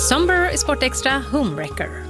Somber i Sport Extra Homewrecker.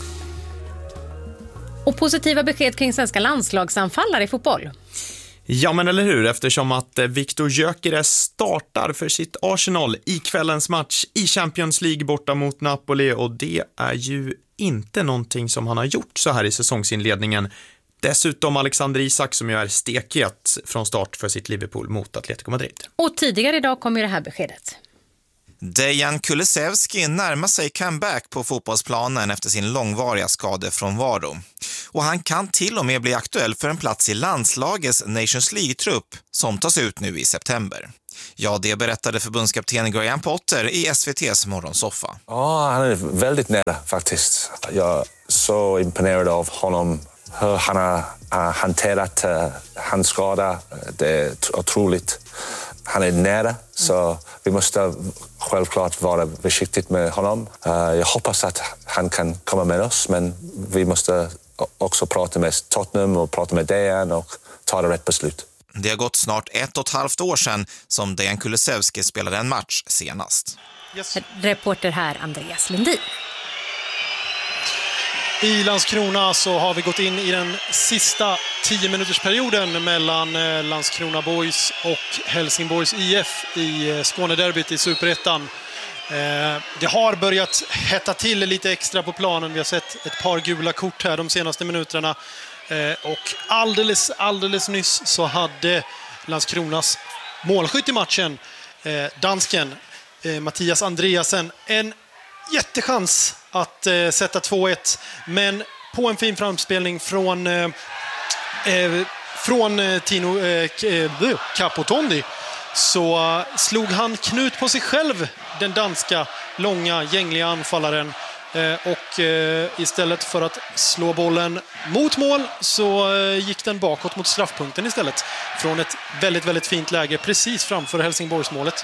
Och positiva besked kring svenska landslagsanfallare i fotboll. Ja, men eller hur, eftersom att Viktor Gyökeres startar för sitt Arsenal i kvällens match i Champions League borta mot Napoli, och det är ju inte någonting som han har gjort så här i säsongsinledningen. Dessutom Alexander Isak som ju är stekhet från start för sitt Liverpool mot Atletico Madrid. Och tidigare idag kom ju det här beskedet. Dejan Kulusevski närmar sig comeback på fotbollsplanen efter sin långvariga skadefrånvaro. Och han kan till och med bli aktuell för en plats i landslagets Nations League-trupp som tas ut nu i september. Ja, det berättade förbundskapten Graham Potter i SVT:s morgonsoffa. Ja, han är väldigt nära faktiskt. Jag är så imponerad av honom. Hur han har hanterat hans skada. Det är otroligt. Han är nära, så vi måste självklart vara försiktigt med honom. Jag hoppas att han kan komma med oss, men vi måste också prata med Tottenham och prata med Dejan och ta det rätt beslut. Det har gått snart 1,5 år sedan som Dejan Kulusevski spelade en match senast. Yes. Reporter här, Andreas Lundin. I Landskrona så har vi gått in i den sista 10-minutersperioden mellan Landskrona Boys och Helsingborgs IF i Skånederbyt i Superettan. Det har börjat hetta till lite extra på planen. Vi har sett ett par gula kort här de senaste minuterna. Och alldeles nyss så hade Landskronas målskytt i matchen, dansken Mattias Andreasen, en jättechans att sätta 2-1, men på en fin framspelning från Tino Capotondi så slog han knut på sig själv, den danska långa gängliga anfallaren, och istället för att slå bollen mot mål så gick den bakåt mot straffpunkten istället från ett väldigt fint läge precis framför Helsingborgsmålet.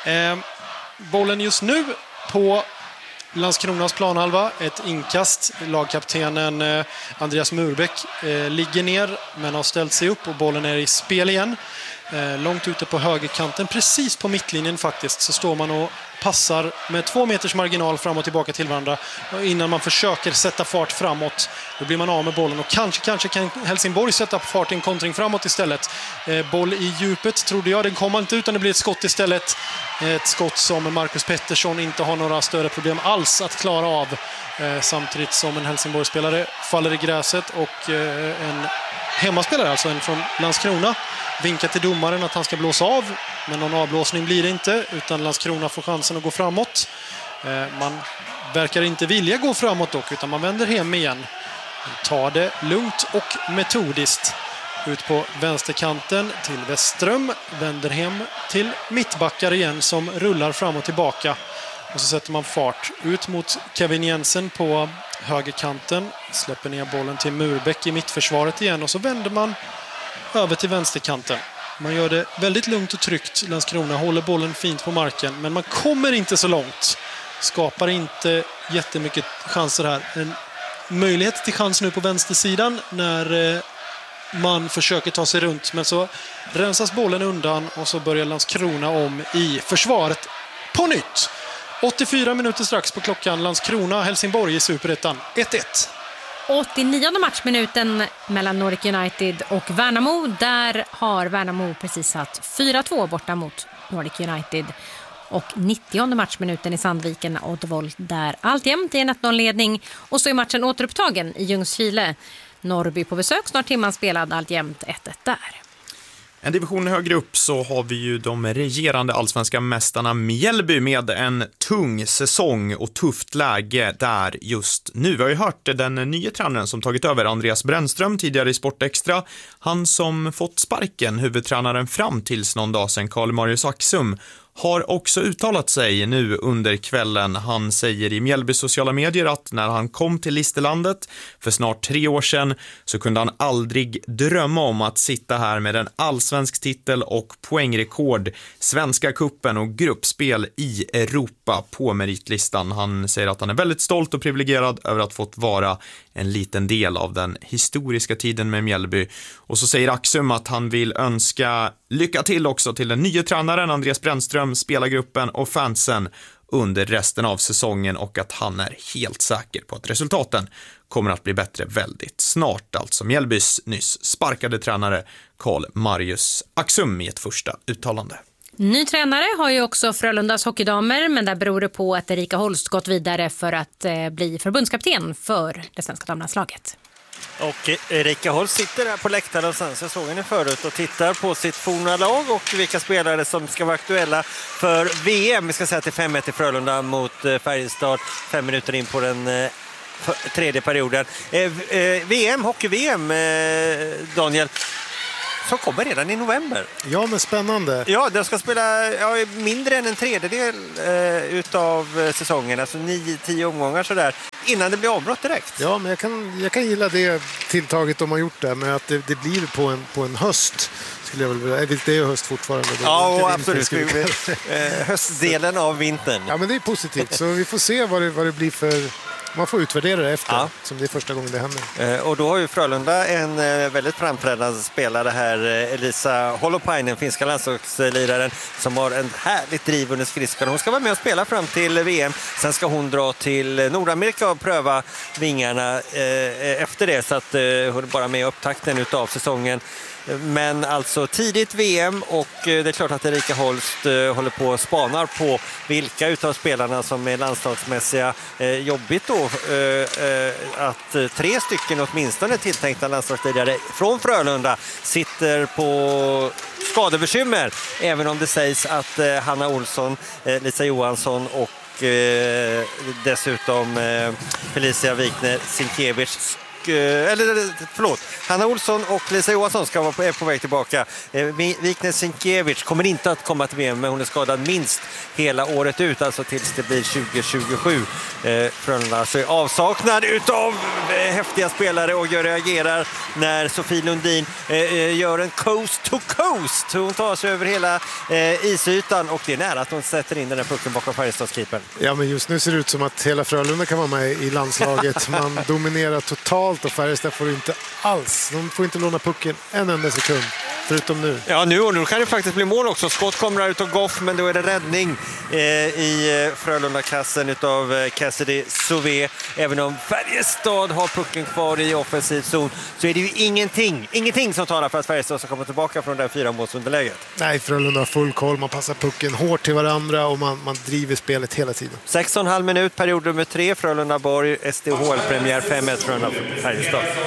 Bollen just nu på Landskronas planhalva, ett inkast. Lagkaptenen Andreas Murbeck ligger ner men har ställt sig upp och bollen är i spel igen. Långt ute på högerkanten, precis på mittlinjen faktiskt, så står man och passar med 2 meters marginal fram och tillbaka till varandra. Och innan man försöker sätta fart framåt, då blir man av med bollen. Och kanske kan Helsingborg sätta fart i en kontring framåt istället. Boll i djupet trodde jag, den kommer inte utan det blir ett skott istället. Ett skott som Marcus Pettersson inte har några större problem alls att klara av. Samtidigt som en Helsingborg-spelare faller i gräset och en hemmaspelare, alltså en från Landskrona, vinkar till domaren att han ska blåsa av, men någon avblåsning blir det inte, utan Landskrona får chansen att gå framåt. Man verkar inte vilja gå framåt dock, utan man vänder hem igen. Tar det lugnt och metodiskt ut på vänsterkanten till Westström, vänder hem till mittbackar igen som rullar fram och tillbaka. Och så sätter man fart ut mot Kevin Jensen på högerkanten, släpper ner bollen till Murbeck i mittförsvaret igen och så vänder man över till vänsterkanten. Man gör det väldigt lugnt och tryggt. Landskrona håller bollen fint på marken, men man kommer inte så långt. Skapar inte jättemycket chanser här. En möjlighet till chans nu på vänstersidan när man försöker ta sig runt, men så rensas bollen undan och så börjar Landskrona om i försvaret på nytt. 84 minuter strax på klockan. Landskrona, Helsingborg i Superettan 1-1. 89:e matchminuten mellan Nordic United och Värnamo. Där har Värnamo precis satt 4-2 borta mot Nordic United. Och 90:e matchminuten i Sandviken och Oddevold där alltjämt i en 1-0-ledning. Och så är matchen återupptagen i Ljungskile. Norrby på besök, snart timman spelad, alltjämt 1-1 där. En division högre upp så har vi ju de regerande allsvenska mästarna Mjällby med en tung säsong och tufft läge där just nu. Vi har ju hört den nya tränaren som tagit över, Andreas Brännström, tidigare i Sport Extra. Han som fått sparken, huvudtränaren fram tills någon dag sedan, Karl Marius Axum, har också uttalat sig nu under kvällen. Han säger i Mjällby sociala medier att när han kom till Listerlandet för snart 3 år sedan så kunde han aldrig drömma om att sitta här med en allsvensk titel och poängrekord, Svenska kuppen och gruppspel i Europa på meritlistan. Han säger att han är väldigt stolt och privilegierad över att fått vara en liten del av den historiska tiden med Mjällby. Och så säger Axum att han vill önska lycka till också till den nya tränaren Andreas Brännström, spelargruppen och fansen under resten av säsongen och att han är helt säker på att resultaten kommer att bli bättre väldigt snart. Alltså Mjällbys nyss sparkade tränare Karl Marius Axum i ett första uttalande. Ny tränare har ju också Frölundas hockeydamer, men där beror det på att Erika Holst gått vidare för att bli förbundskapten för det svenska damlandslaget. Och Erika Holst sitter där på läktaren och sen så såg ni förut och tittar på sitt forna lag och vilka spelare som ska vara aktuella för VM. Vi ska säga till 5-1 i Frölunda mot Färjestad 5 minuter in på den tredje perioden. VM, hockey-VM, Daniel, som kommer redan i november. Ja, men spännande. Ja, de ska spela mindre än en tredjedel utav säsongen, alltså 9-10 omgångar sådär, innan det blir avbrott direkt. Ja, men jag kan gilla det tilltaget de har gjort där, med att det blir på en höst. Skulle jag väl vilja. Det är höst fortfarande. Ja, och absolut. Höstdelen av vintern. Ja, men det är positivt. Så vi får se vad det blir för... Man får utvärdera det efter, som det är första gången det händer. Och då har ju Frölunda en väldigt framträdande spelare här, Elisa Holopainen, finska landslagsliraren, som har en härligt driv under skridskan. Hon ska vara med och spela fram till VM. Sen ska hon dra till Nordamerika och pröva vingarna efter det, så att hon är bara med i upptakten utav säsongen. Men alltså tidigt VM, och det är klart att Erika Holst håller på och spanar på vilka utav spelarna som är landslagsmässiga. Jobbigt då att 3 stycken åtminstone tilltänkta landslagsledare från Frölunda sitter på skadebekymmer, även om det sägs att Hanna Olsson, Lisa Johansson och dessutom Felicia Wikner-Sienkiewicz, Hanna Olsson och Lisa Johansson är på väg tillbaka. Wikner-Sienkiewicz kommer inte att komma till VM, men hon är skadad minst hela året ut, alltså tills det blir 2027. Frölunda så är avsaknad utav häftiga spelare, och jag reagerar när Sofie Lundin gör en coast to coast. Hon tar sig över hela isytan, och det är nära att hon sätter in den där pucken bakom Färjestadskeepern. Ja, men just nu ser det ut som att hela Frölunda kan vara med i landslaget. Man dominerar totalt, och Färjestad får inte alls. De får inte låna pucken en enda sekund, förutom nu. Ja, nu kan det faktiskt bli mål också. Skott kommer ut av Goff, men då är det räddning i Frölunda-kassen utav Cassidy Sauvé. Även om Färjestad har pucken kvar i offensiv zon, så är det ju ingenting som talar för att Färjestad ska komma tillbaka från det här 4-målsunderläget. Nej, Frölunda har full koll. Man passar pucken hårt till varandra, och man driver spelet hela tiden. 6,5 minut, period nummer 3. Frölunda-Borg, SDHL-premiär 5-1 Frölunda Färjestad.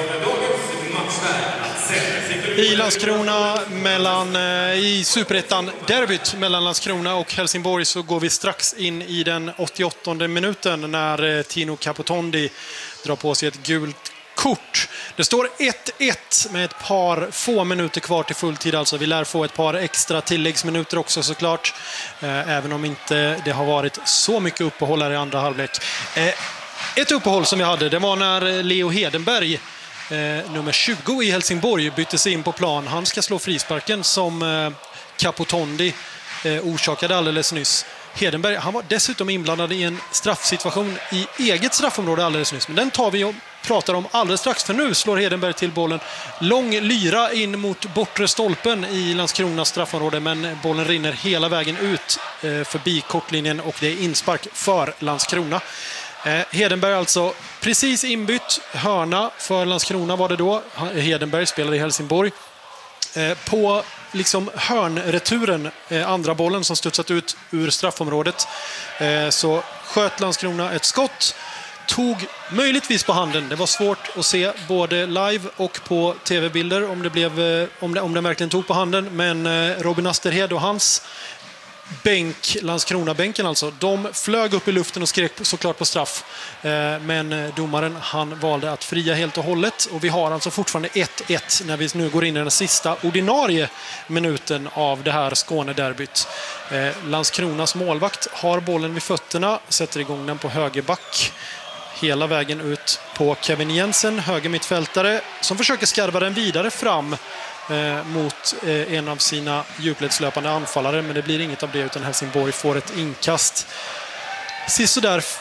I Landskrona i Superettan derbyt mellan Landskrona och Helsingborg, så går vi strax in i den 88:e minuten när Tino Capotondi drar på sig ett gult kort. Det står 1-1 med ett par få minuter kvar till fulltid. Alltså vi lär få ett par extra tilläggsminuter också såklart. Även om inte det har varit så mycket uppehåll här i andra halvlek. Ett uppehåll som vi hade, det var när Leo Hedenberg, nummer 20 i Helsingborg, byttes in på plan. Han ska slå frisparken som Capotondi orsakade alldeles nyss. Hedenberg, han var dessutom inblandad i en straffsituation i eget straffområde alldeles nyss. Men den tar vi och pratar om alldeles strax, för nu slår Hedenberg till bollen. Lång lyra in mot bortre stolpen i Landskronas straffområde, men bollen rinner hela vägen ut förbi kortlinjen, och det är inspark för Landskrona. Hedenberg alltså precis inbytt, hörna för Landskrona var det då. Hedenberg spelade i Helsingborg. På liksom hörnreturen, andra bollen som studsat ut ur straffområdet, så sköt Landskrona ett skott, tog möjligtvis på handen. Det var svårt att se både live och på tv-bilder om det verkligen tog på handen, men Robin Asterhed och hans bänk, Landskrona-bänken alltså, de flög upp i luften och skrek såklart på straff. Men domaren, han valde att fria helt och hållet, och vi har alltså fortfarande 1-1 när vi nu går in i den sista ordinarie minuten av det här Skånederbyt. Landskronas målvakt har bollen vid fötterna, sätter igång den på högerback hela vägen ut på Kevin Jensen, höger mittfältare, som försöker skarva den vidare fram mot en av sina djupledslöpande anfallare, men det blir inget av det, utan Helsingborg får ett inkast sist så där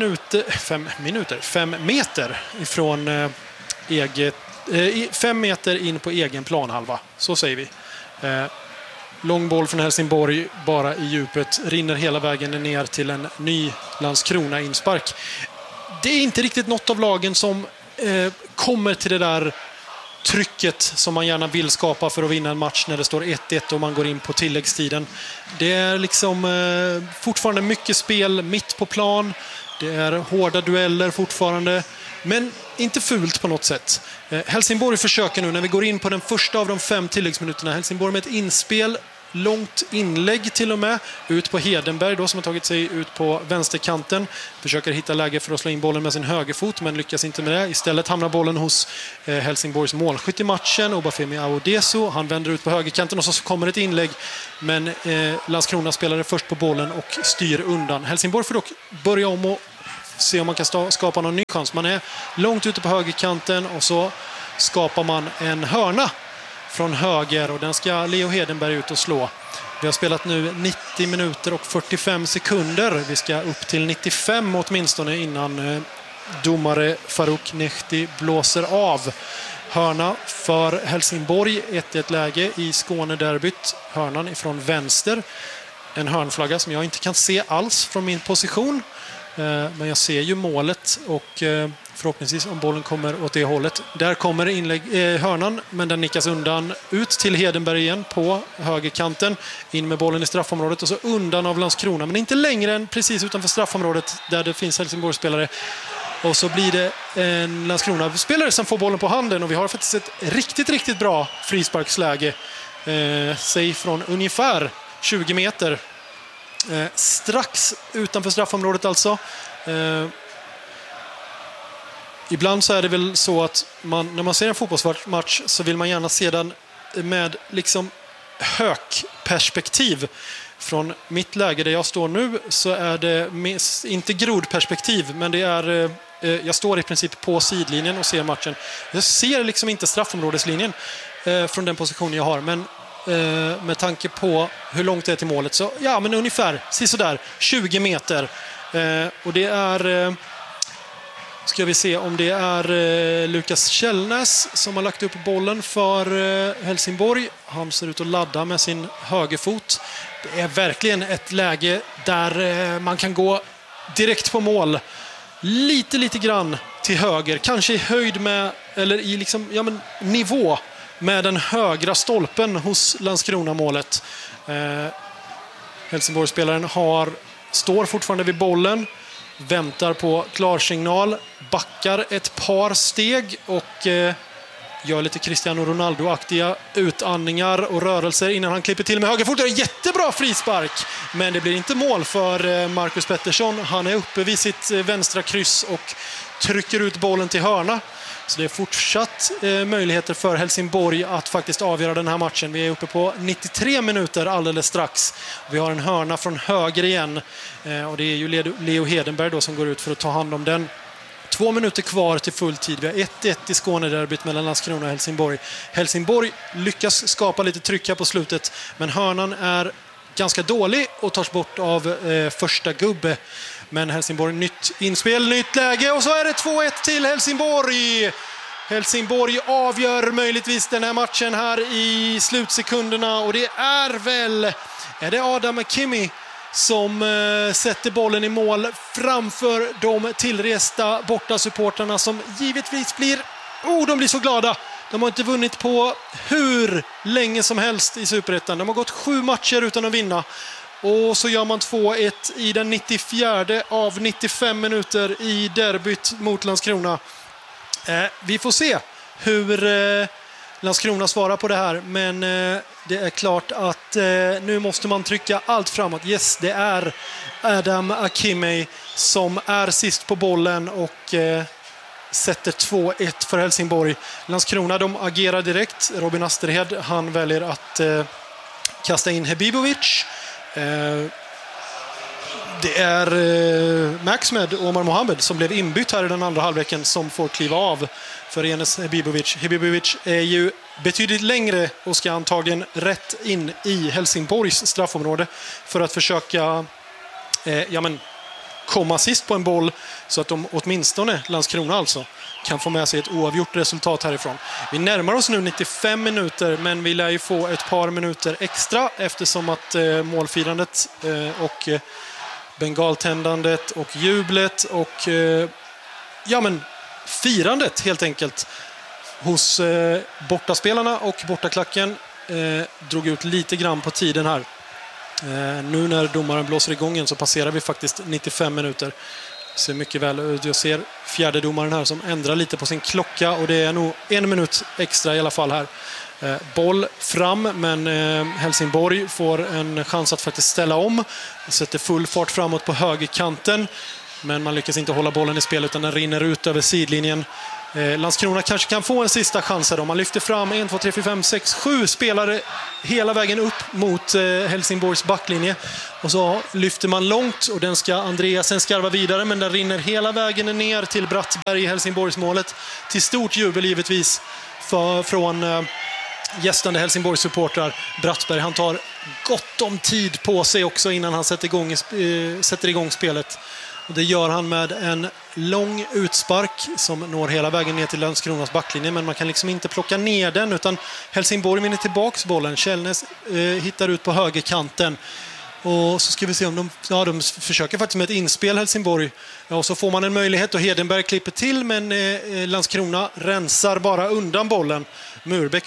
5 meter ifrån 5 meter in på egen planhalva, så säger vi. Lång boll från Helsingborg bara i djupet. Rinner hela vägen ner till en ny Landskrona-inspark. Det är inte riktigt något av lagen som kommer till det där trycket som man gärna vill skapa för att vinna en match när det står 1-1 och man går in på tilläggstiden. Det är liksom fortfarande mycket spel mitt på plan. Det är hårda dueller fortfarande. Men inte fult på något sätt. Helsingborg försöker nu när vi går in på den första av de 5 tilläggsminuterna. Helsingborg med ett inspel, långt inlägg till och med, ut på Hedenberg då, som har tagit sig ut på vänsterkanten. Försöker hitta läge för att slå in bollen med sin högerfot, men lyckas inte med det. Istället hamnar bollen hos Helsingborgs målskytt i matchen, Obafemi Aodesu. Han vänder ut på högerkanten och så kommer ett inlägg, men Landskrona spelade först på bollen och styr undan. Helsingborg får dock börja om och se om man kan skapa någon ny chans. Man är långt ute på högerkanten och så skapar man en hörna från höger och den ska Leo Hedenberg ut och slå. Vi har spelat nu 90 minuter och 45 sekunder. Vi ska upp till 95 åtminstone innan domare Farouk Nehti blåser av. Hörna för Helsingborg, 1-1 läge i Skånederbyt. Hörnan ifrån vänster. En hörnflagga som jag inte kan se alls från min position. Men jag ser ju målet och förhoppningsvis om bollen kommer åt det hållet. Där kommer hörnan, men den nickas undan ut till Hedenberg igen på högerkanten. In med bollen i straffområdet och så undan av Landskrona. Men inte längre än precis utanför straffområdet där det finns Helsingborgsspelare. Och så blir det en Landskrona-spelare som får bollen på handen. Och vi har faktiskt ett riktigt, riktigt bra frisparksläge. Säg från ungefär 20 meter. Strax utanför straffområdet alltså. Ibland så är det väl så att när man ser en fotbollsmatch så vill man gärna se den med liksom hökperspektiv. Från mitt läge där jag står nu så är det inte grodperspektiv, men det är jag står i princip på sidlinjen och ser matchen. Jag ser liksom inte straffområdeslinjen från den position jag har, men med tanke på hur långt det är till målet så ja, men ungefär sådär 20 meter. Och det är ska vi se om det är Lukas Källnäs som har lagt upp bollen för Helsingborg. Han ser ut att ladda med sin högerfot. Det är verkligen ett läge där man kan gå direkt på mål. Lite grann till höger, kanske i höjd med eller i liksom nivå med den högra stolpen hos Landskrona-målet. Helsingborgsspelaren står fortfarande vid bollen, väntar på klarsignal, backar ett par steg och gör lite Cristiano Ronaldo-aktiga utandningar och rörelser innan han klipper till med högerfoten. Jättebra frispark, men det blir inte mål för Marcus Pettersson. Han är uppe vid sitt vänstra kryss och trycker ut bollen till hörna. Så det är fortsatt möjligheter för Helsingborg att faktiskt avgöra den här matchen. Vi är uppe på 93 minuter alldeles strax. Vi har en hörna från höger igen. Och det är ju Leo Hedenberg då som går ut för att ta hand om den. 2 minuter kvar till full tid. Vi har 1-1 i Skånederbyt mellan Landskrona och Helsingborg. Helsingborg lyckas skapa lite tryck här på slutet. Men hörnan är ganska dålig och tas bort av första gubbe. Men Helsingborg, nytt inspel, nytt läge och så är det 2-1 till Helsingborg. Helsingborg avgör möjligtvis den här matchen här i slutsekunderna och det är det Adam Akimi som sätter bollen i mål framför de tillresta bortasupportarna som givetvis de blir så glada. De har inte vunnit på hur länge som helst i Superettan. De har gått 7 matcher utan att vinna. Och så gör man 2-1 i den 94 av 95 minuter i derbyt mot Landskrona. Vi får se hur Landskrona svarar på det här. Men det är klart att nu måste man trycka allt framåt. Yes, det är Adam Akimi som är sist på bollen och sätter 2-1 för Helsingborg. Landskrona, de agerar direkt. Robin Asterhed, han väljer att kasta in Hebibovic. Det är Maxmed och Omar Mohamed som blev inbytt här i den andra halvleken som får kliva av för Enes Hebibovic. Hebibovic är ju betydligt längre och ska antagligen rätt in i Helsingborgs straffområde för att försöka komma sist på en boll så att de åtminstone, Landskrona alltså, kan få med sig ett oavgjort resultat härifrån. Vi närmar oss nu 95 minuter, men vi lär ju få ett par minuter extra eftersom att målfirandet och bengaltändandet och jublet och firandet helt enkelt hos bortaspelarna och bortaklacken drog ut lite grann på tiden här. Nu när domaren blåser igång igen så passerar vi faktiskt 95 minuter. Ser mycket väl ut. Jag ser fjärde domaren här som ändrar lite på sin klocka och det är nog 1 minut extra i alla fall här. Boll fram, men Helsingborg får en chans att faktiskt ställa om. Sätter full fart framåt på högerkanten, men man lyckas inte hålla bollen i spel utan den rinner ut över sidlinjen. Landskrona kanske kan få en sista chans här då. Man lyfter fram 1, 2, 3, 4, 5, 6, 7 spelare hela vägen upp mot Helsingborgs backlinje. Och så lyfter man långt och den ska Andreasen skarva vidare, men den rinner hela vägen ner till Brattberg i Helsingborgsmålet. Till stort jubel givetvis från gästande Helsingborgs supportrar. Brattberg, han tar gott om tid på sig också innan han sätter igång spelet. Och det gör han med en lång utspark som når hela vägen ner till Landskronas backlinje, men man kan liksom inte plocka ner den utan Helsingborg vinner tillbaks bollen. Källnes hittar ut på högerkanten. Och så ska vi se om de försöker faktiskt med ett inspel Helsingborg. Ja, och så får man en möjlighet och Hedenberg klipper till, men Landskrona rensar bara undan bollen. Murbeck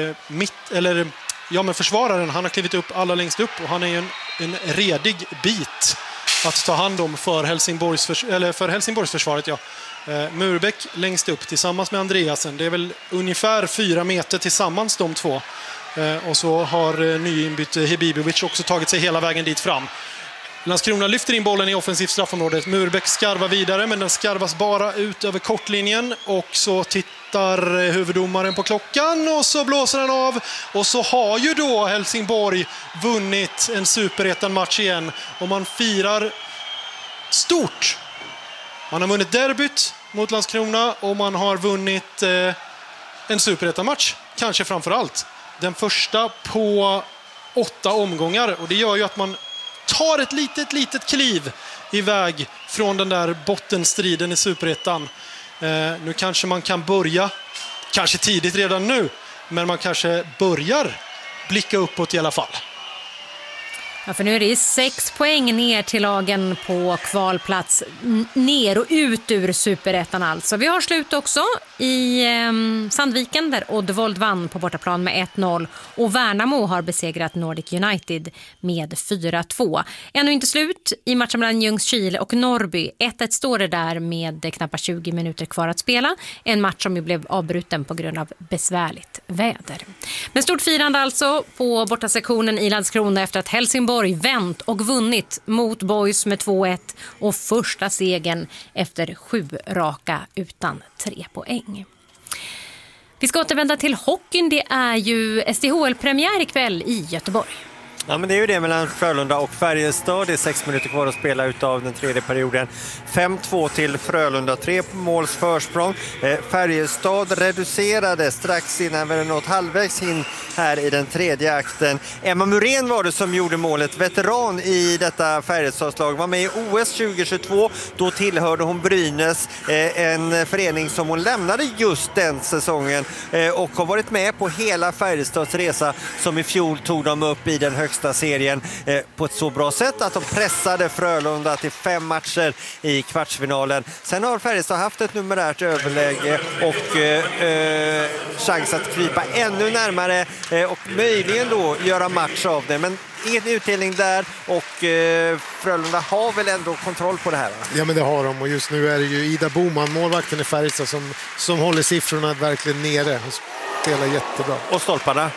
försvararen, han har klivit upp alla längst upp och han är ju en redig bit att ta hand om för Helsingborgsförsvaret. Ja. Murbeck längst upp tillsammans med Andreasen. Det är väl ungefär 4 meter tillsammans de två. Och så har nyinbytt Hebibovic också tagit sig hela vägen dit fram. Landskrona lyfter in bollen i offensivt straffområdet. Murbeck skarvar vidare, men den skarvas bara ut över kortlinjen. Och så tittar huvuddomaren på klockan och så blåser han av. Och så har ju då Helsingborg vunnit en superettan-match igen. Och man firar stort. Man har vunnit derbyt mot Landskrona och man har vunnit en superettan-match. Kanske framför allt. Den första på 8 omgångar. Och det gör ju att man tar ett litet kliv iväg från den där bottenstriden i superettan. Nu kanske man kan börja, kanske tidigt redan nu, men man kanske börjar blicka uppåt i alla fall. Ja, för nu är det 6 poäng ner till lagen på kvalplats. Ner och ut ur superettan alltså. Vi har slut också i Sandviken där Oddevold vann på bortaplan med 1-0. Och Värnamo har besegrat Nordic United med 4-2. Ännu inte slut i matchen mellan Ljungskile och Norrby. 1-1 står det där med knappt 20 minuter kvar att spela. En match som ju blev avbruten på grund av besvärligt väder. Men stort firande alltså på bortasektionen i Landskrona efter att Helsingborg vänt och vunnit mot Boys med 2-1 och första segern efter 7 raka utan 3 poäng. Vi ska återvända till hockeyn. Det är ju SDHL-premiär ikväll i Göteborg. Ja, men det är ju det mellan Frölunda och Färjestad. Det är 6 minuter kvar att spela utav den tredje perioden. 5-2 till Frölunda, 3 måls försprång. Färjestad reducerade strax innan vi nått halvvägs in här i den tredje akten. Emma Muren var det som gjorde målet. Veteran i detta Färjestadslag, var med i OS 2022. Då tillhörde hon Brynäs, en förening som hon lämnade just den säsongen. Och har varit med på hela Färjestads resa, som i fjol tog dem upp i den högsta serien på ett så bra sätt att de pressade Frölunda till 5 matcher i kvartsfinalen. Sen har Färjestad haft ett numerärt överläge och chans att krypa ännu närmare och möjligen då göra match av det. Men ingen utdelning där och Frölunda har väl ändå kontroll på det här, va? Ja, men det har de, och just nu är det ju Ida Boman, målvakten i Färjestad, som håller siffrorna verkligen nere. Hon spelar jättebra. Och stolparna.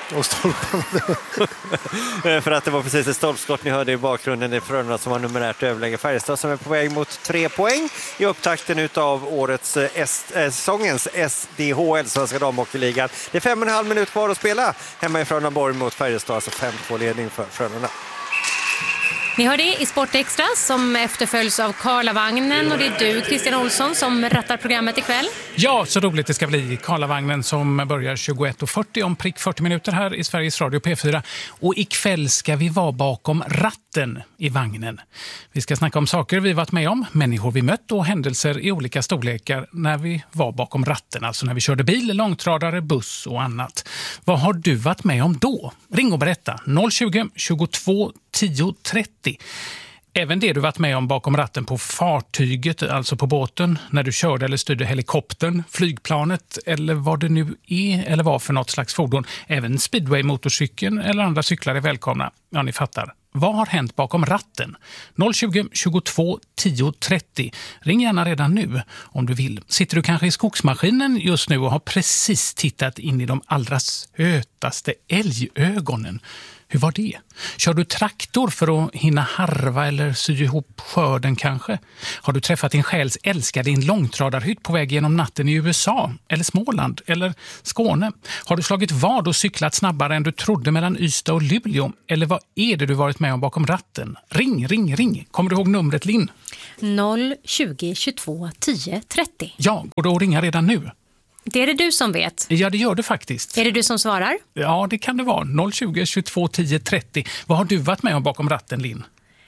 För att det var precis ett stolpskott ni hörde i bakgrunden i Frölunda som har numerärt överläge. Färjestad som är på väg mot 3 poäng i upptakten utav årets säsongens SDHL, Svenska Damhockeyligan. Det är 5,5 minuter kvar att spela hemma i Frölundaborg mot Färjestad, alltså 5-2 ledning för Frölunda. Ni hör det i Sportextra som efterföljs av Karlavagnen och det är du, Christian Olsson, som rattar programmet ikväll. Ja, så roligt det ska bli. Karlavagnen som börjar 21:40 om prick 40 minuter här i Sveriges Radio P4. Och ikväll ska vi vara bakom ratten i vagnen. Vi ska snacka om saker vi varit med om, människor vi mött och händelser i olika storlekar när vi var bakom ratten. Alltså när vi körde bil, långtradare, buss och annat. Vad har du varit med om då? Ring och berätta. 020 22 10 30. Även det du varit med om bakom ratten på fartyget, alltså på båten, när du körde eller styrde helikoptern, flygplanet eller vad det nu är eller var för något slags fordon. Även speedway-motorcykeln eller andra cyklar är välkomna. Ja, ni fattar. Vad har hänt bakom ratten? 020 22 10 30. Ring gärna redan nu om du vill. Sitter du kanske i skogsmaskinen just nu och har precis tittat in i de allra sötaste älgögonen? Hur var det? Kör du traktor för att hinna harva eller sy ihop skörden kanske? Har du träffat din själs älskade i en långtradarhytt på väg genom natten i USA? Eller Småland? Eller Skåne? Har du slagit vad och cyklat snabbare än du trodde mellan Ystad och Luleå? Eller vad är det du varit med om bakom ratten? Ring, ring, ring. Kommer du ihåg numret, Linn? 020 22 10 30. Ja, går det att ringa redan nu? Det är det du som vet. Ja, det gör det faktiskt. Är det du som svarar? Ja, det kan det vara. 020 22 10 30. Vad har du varit med om bakom ratten, Linn?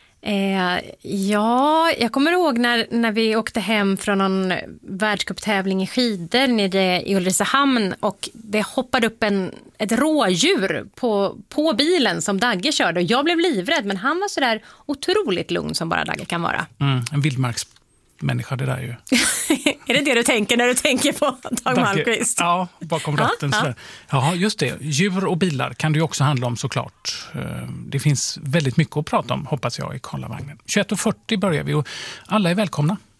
Ja, jag kommer ihåg när vi åkte hem från någon världscuptävling i skidor nere i Ulricehamn och det hoppade upp ett rådjur på bilen som Dagge körde. Och jag blev livrädd, men han var så där otroligt lugn som bara Dagge kan vara. En vildmarksmänniska det där ju. Är det du tänker när du tänker på Dag Malmqvist? Ja, bakom ratten. Ja, just det. Djur och bilar kan det ju också handla om såklart. Det finns väldigt mycket att prata om, hoppas jag, i Karlavagnen. 21:40 börjar vi och alla är välkomna.